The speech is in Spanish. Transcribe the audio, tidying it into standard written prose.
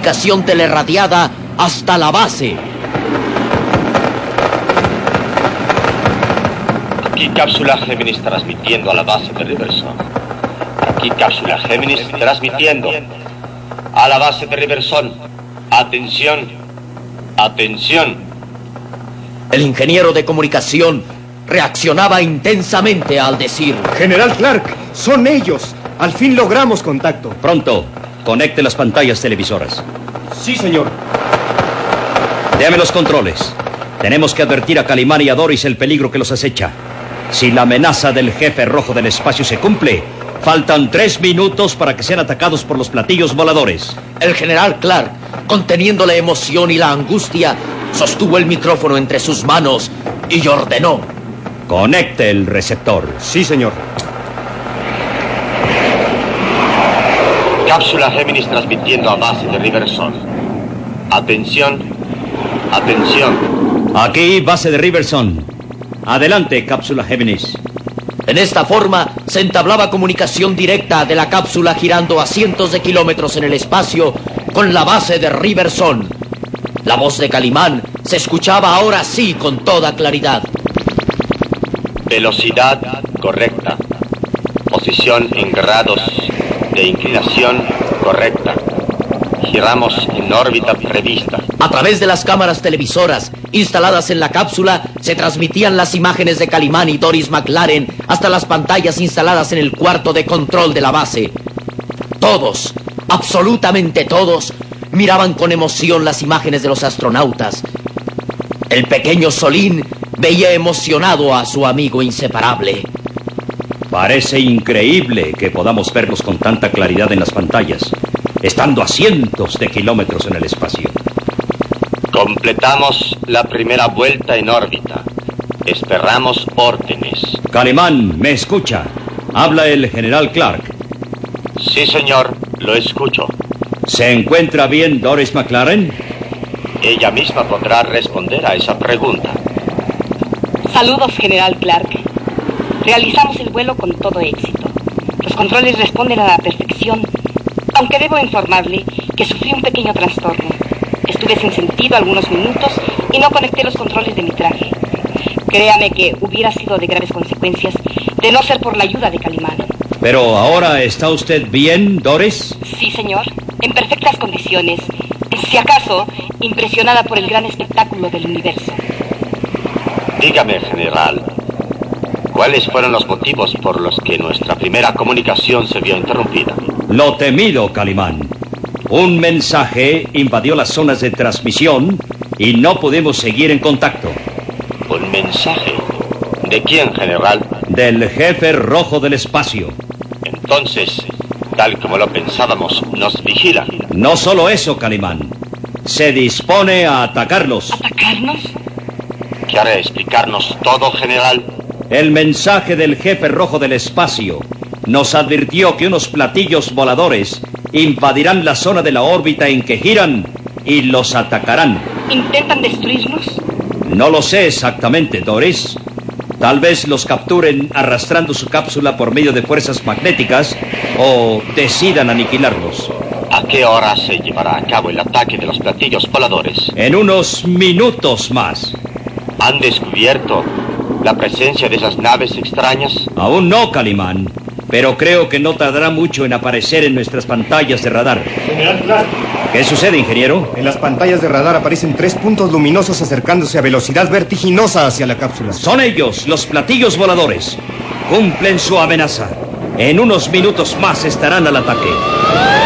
comunicación telerradiada hasta la base. Aquí cápsula Géminis transmitiendo a la base de Riverson. Aquí cápsula Géminis transmitiendo a la base de Riverson. Atención, atención. El ingeniero de comunicación reaccionaba intensamente al decir: General Clark, son ellos. Al fin logramos contacto. Pronto, conecte las pantallas televisoras. Sí, señor. Déame los controles. Tenemos que advertir a Calimán y a Doris el peligro que los acecha. Si la amenaza del jefe rojo del espacio se cumple, faltan 3 minutos para que sean atacados por los platillos voladores. El general Clark, conteniendo la emoción y la angustia, sostuvo el micrófono entre sus manos y ordenó: Conecte el receptor. Sí, señor. Cápsula Géminis transmitiendo a base de Riverson. Atención, atención. Aquí, base de Riverson. Adelante, cápsula Géminis. En esta forma se entablaba comunicación directa de la cápsula girando a cientos de kilómetros en el espacio con la base de Riverson. La voz de Calimán se escuchaba ahora sí con toda claridad. Velocidad correcta. Posición en grados de inclinación correcta. Giramos en órbita prevista. A través de las cámaras televisoras instaladas en la cápsula se transmitían las imágenes de Calimán y Doris McLaren hasta las pantallas instaladas en el cuarto de control de la base. Todos, absolutamente todos, miraban con emoción las imágenes de los astronautas. El pequeño Solín veía emocionado a su amigo inseparable. Parece increíble que podamos verlos con tanta claridad en las pantallas, estando a cientos de kilómetros en el espacio. Completamos la primera vuelta en órbita. Esperamos órdenes. Calimán, ¿me escucha? Habla el general Clark. Sí, señor, lo escucho. ¿Se encuentra bien Doris McLaren? Ella misma podrá responder a esa pregunta. Saludos, general Clark. Realizamos el vuelo con todo éxito. Los controles responden a la perfección, aunque debo informarle que sufrí un pequeño trastorno. Estuve sin sentido algunos minutos y no conecté los controles de mi traje. Créame que hubiera sido de graves consecuencias de no ser por la ayuda de Calimán. Pero ahora, ¿está usted bien, Doris? Sí, señor, en perfectas condiciones. Si acaso, impresionada por el gran espectáculo del universo. Dígame, general, ¿cuáles fueron los motivos por los que nuestra primera comunicación se vio interrumpida? Lo temido, Calimán. Un mensaje invadió las zonas de transmisión y no pudimos seguir en contacto. ¿Un mensaje? ¿De quién, general? Del jefe rojo del espacio. Entonces, tal como lo pensábamos, nos vigila. No solo eso, Calimán. Se dispone a atacarlos. ¿Atacarnos? ¿Quiere explicarnos todo, general? El mensaje del jefe rojo del espacio nos advirtió que unos platillos voladores invadirán la zona de la órbita en que giran y los atacarán. ¿Intentan destruirnos? No lo sé exactamente, Doris. Tal vez los capturen arrastrando su cápsula por medio de fuerzas magnéticas o decidan aniquilarlos. ¿A qué hora se llevará a cabo el ataque de los platillos voladores? En unos minutos más. ¿Han descubierto la presencia de esas naves extrañas? Aún no, Calimán, pero creo que no tardará mucho en aparecer en nuestras pantallas de radar. General Clark. ¿Qué sucede, ingeniero? En las pantallas de radar aparecen 3 puntos luminosos acercándose a velocidad vertiginosa hacia la cápsula. Son ellos, los platillos voladores. Cumplen su amenaza. En unos minutos más estarán al ataque.